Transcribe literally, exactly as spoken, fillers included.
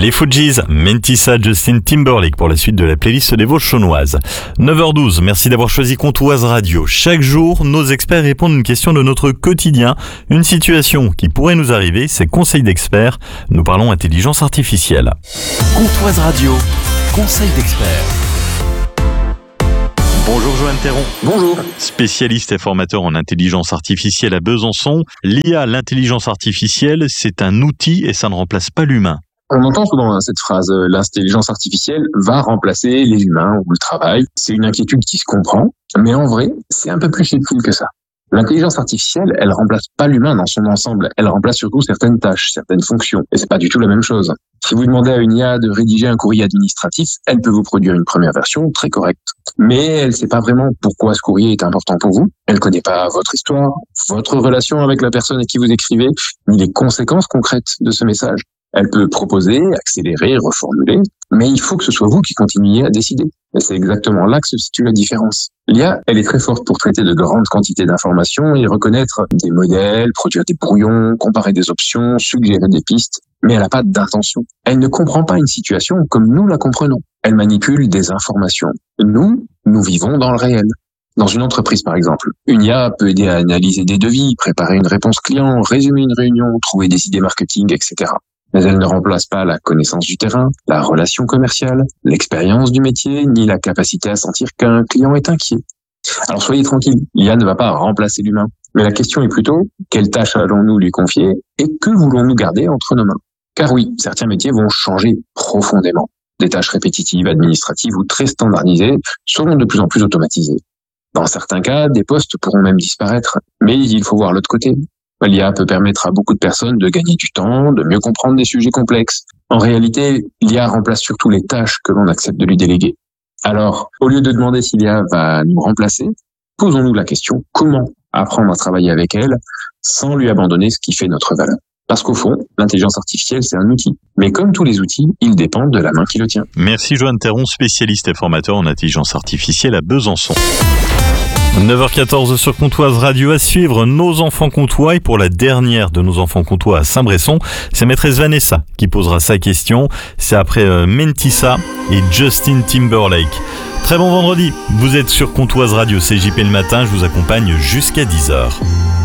Les Fujis, Mentissa, Justin Timberlake pour la suite de la playlist des Vosges chaunoises. neuf heures douze, merci d'avoir choisi Comtoise Radio. Chaque jour, nos experts répondent à une question de notre quotidien, une situation qui pourrait nous arriver, c'est conseil d'experts. Nous parlons intelligence artificielle. Comtoise Radio, conseil d'experts. Bonjour Joanne Théron. Bonjour. Spécialiste et formateur en intelligence artificielle à Besançon. L'I A, l'intelligence artificielle, c'est un outil et ça ne remplace pas l'humain. On entend souvent cette phrase, l'intelligence artificielle va remplacer les humains ou le travail. C'est une inquiétude qui se comprend, mais en vrai, c'est un peu plus subtil que ça. L'intelligence artificielle, elle remplace pas l'humain dans son ensemble. Elle remplace surtout certaines tâches, certaines fonctions. Et c'est pas du tout la même chose. Si vous demandez à une I A de rédiger un courrier administratif, elle peut vous produire une première version très correcte. Mais elle sait pas vraiment pourquoi ce courrier est important pour vous. Elle connaît pas votre histoire, votre relation avec la personne à qui vous écrivez, ni les conséquences concrètes de ce message. Elle peut proposer, accélérer, reformuler, mais il faut que ce soit vous qui continuiez à décider. Et c'est exactement là que se situe la différence. L'I A, elle est très forte pour traiter de grandes quantités d'informations et reconnaître des modèles, produire des brouillons, comparer des options, suggérer des pistes, mais elle n'a pas d'intention. Elle ne comprend pas une situation comme nous la comprenons. Elle manipule des informations. Nous, nous vivons dans le réel. Dans une entreprise, par exemple, une I A peut aider à analyser des devis, préparer une réponse client, résumer une réunion, trouver des idées marketing, et cetera. Mais elle ne remplace pas la connaissance du terrain, la relation commerciale, l'expérience du métier, ni la capacité à sentir qu'un client est inquiet. Alors soyez tranquille, l'I A ne va pas remplacer l'humain. Mais la question est plutôt, quelle tâche allons-nous lui confier et que voulons-nous garder entre nos mains? Car oui, certains métiers vont changer profondément. Des tâches répétitives, administratives ou très standardisées seront de plus en plus automatisées. Dans certains cas, des postes pourront même disparaître. Mais il faut voir l'autre côté. L'I A peut permettre à beaucoup de personnes de gagner du temps, de mieux comprendre des sujets complexes. En réalité, l'I A remplace surtout les tâches que l'on accepte de lui déléguer. Alors, au lieu de demander si l'I A va nous remplacer, posons-nous la question, comment apprendre à travailler avec elle sans lui abandonner ce qui fait notre valeur? Parce qu'au fond, l'intelligence artificielle, c'est un outil. Mais comme tous les outils, il dépend de la main qui le tient. Merci Joanne Théron, spécialiste et formateur en intelligence artificielle à Besançon. neuf heures quatorze sur Comtoise Radio, à suivre Nos enfants comtois, et pour la dernière de Nos enfants comtois à Saint-Bresson, c'est maîtresse Vanessa qui posera sa question. C'est après euh, Mentissa et Justin Timberlake. Très bon vendredi, vous êtes sur Comtoise Radio, C J P le matin, je vous accompagne jusqu'à dix heures.